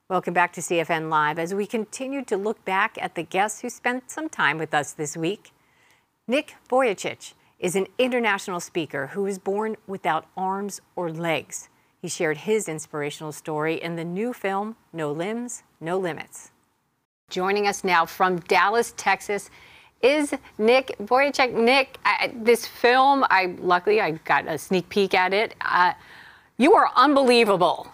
Welcome back to CFN Live as we continue to look back at the guests who spent some time with us this week. Nick Vujicic is an international speaker who was born without arms or legs. He shared his inspirational story in the new film, No Limbs, No Limits. Joining us now from Dallas, Texas, is Nick Vujicic. Nick, this film, luckily I got a sneak peek at it. You are unbelievable.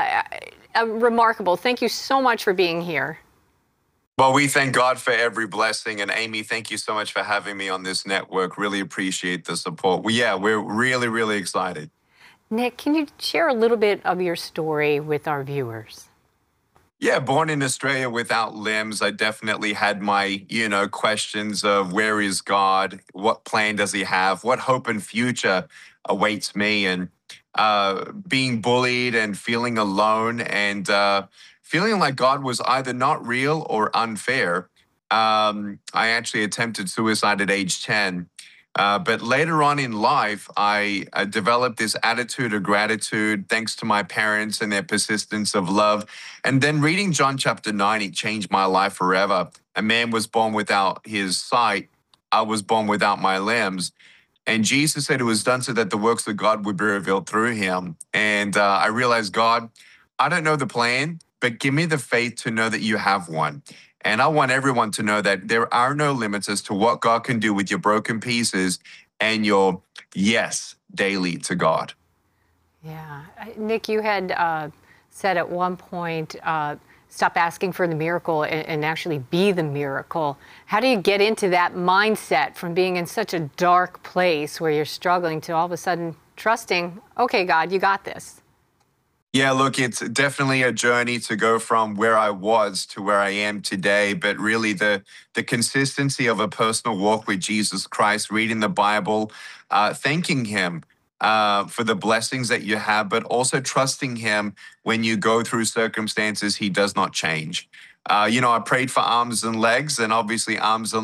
Remarkable. Thank you so much for being here. Well, we thank God for every blessing. And Amy, thank you so much for having me on this network. Really appreciate the support. We're really, really excited. Nick, can you share a little bit of your story with our viewers? Yeah, born in Australia without limbs, I definitely had my, questions of where is God? What plan does he have? What hope and future awaits me? And being bullied and feeling alone and feeling like God was either not real or unfair. I actually attempted suicide at age 10. But later on in life, I developed this attitude of gratitude thanks to my parents and their persistence of love. And then reading John chapter 9, it changed my life forever. A man was born without his sight. I was born without my limbs. And Jesus said it was done so that the works of God would be revealed through him. And I realized, God, I don't know the plan, but give me the faith to know that you have one. And I want everyone to know that there are no limits as to what God can do with your broken pieces and your yes daily to God. Yeah. Nick, you had said at one point, stop asking for the miracle and actually be the miracle. How do you get into that mindset from being in such a dark place where you're struggling to all of a sudden trusting, okay, God, you got this? Yeah, look, it's definitely a journey to go from where I was to where I am today. But really, the consistency of a personal walk with Jesus Christ, reading the Bible, thanking him for the blessings that you have, but also trusting him when you go through circumstances he does not change. I prayed for arms and legs, and obviously arms and